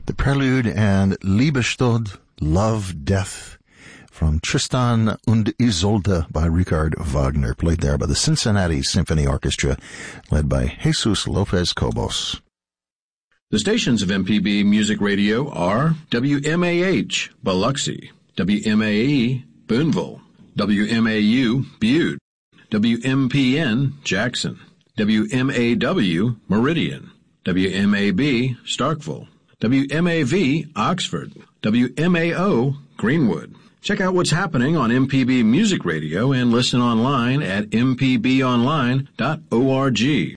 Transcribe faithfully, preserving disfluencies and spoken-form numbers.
The Prelude and Liebestod, Love, Death, from Tristan und Isolde by Richard Wagner, played there by the Cincinnati Symphony Orchestra, led by Jesus Lopez Cobos. The stations of M P B Music Radio are W M A H, Biloxi, W M A E, Boonville, W M A U, Butte, W M P N, Jackson, W M A W, Meridian, W M A B, Starkville, W M A V, Oxford, W M A O, Greenwood. Check out what's happening on M P B Music Radio and listen online at m p b online dot org.